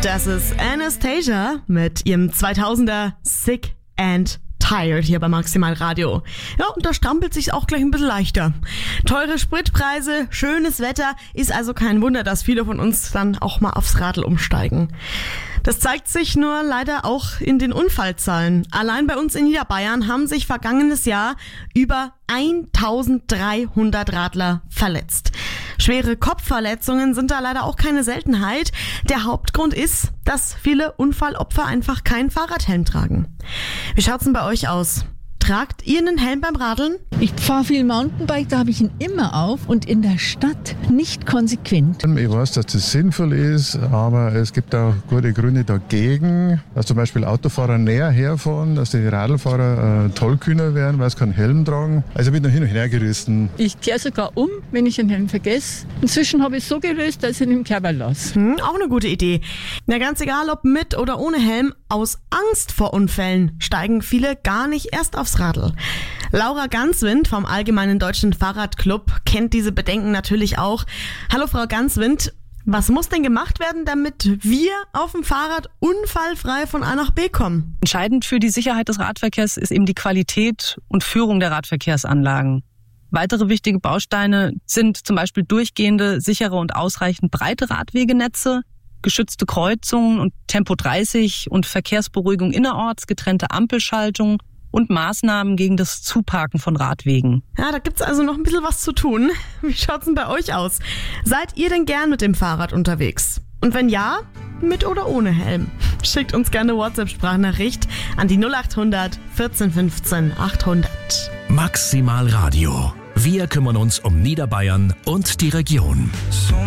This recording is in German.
Das ist Anastasia mit ihrem 2000er Sick and Tired hier bei Maximal Radio. Ja, und da strampelt sich auch gleich ein bisschen leichter. Teure Spritpreise, schönes Wetter, ist also kein Wunder, dass viele von uns dann auch mal aufs Radl umsteigen. Das zeigt sich nur leider auch in den Unfallzahlen. Allein bei uns in Niederbayern haben sich vergangenes Jahr über 1300 Radler verletzt. Schwere Kopfverletzungen sind da leider auch keine Seltenheit. Der Hauptgrund ist, dass viele Unfallopfer einfach keinen Fahrradhelm tragen. Wie schaut's denn bei euch aus? Tragt ihr einen Helm beim Radeln? Ich fahre viel Mountainbike, da habe ich ihn immer auf und in der Stadt nicht konsequent. Ich weiß, dass das sinnvoll ist, aber es gibt auch gute Gründe dagegen, dass zum Beispiel Autofahrer näher herfahren, dass die Radlfahrer tollkühner werden, weil sie keinen Helm tragen. Also ich bin noch hin und her gerissen. Ich kehre sogar um, wenn ich einen Helm vergesse. Inzwischen habe ich es so gelöst, dass ich ihn im Körper lasse. Auch eine gute Idee. Na, ganz egal, ob mit oder ohne Helm, aus Angst vor Unfällen steigen viele gar nicht erst aufs Radl. Laura Ganswind vom Allgemeinen Deutschen Fahrradclub kennt diese Bedenken natürlich auch. Hallo Frau Ganswind, was muss denn gemacht werden, damit wir auf dem Fahrrad unfallfrei von A nach B kommen? Entscheidend für die Sicherheit des Radverkehrs ist eben die Qualität und Führung der Radverkehrsanlagen. Weitere wichtige Bausteine sind zum Beispiel durchgehende, sichere und ausreichend breite Radwegenetze, geschützte Kreuzungen und Tempo 30 und Verkehrsberuhigung innerorts, getrennte Ampelschaltung und Maßnahmen gegen das Zuparken von Radwegen. Ja, da gibt's also noch ein bisschen was zu tun. Wie schaut's denn bei euch aus? Seid ihr denn gern mit dem Fahrrad unterwegs? Und wenn ja, mit oder ohne Helm? Schickt uns gerne eine WhatsApp-Sprachnachricht an die 0800 14 15 800. Maximal Radio. Wir kümmern uns um Niederbayern und die Region.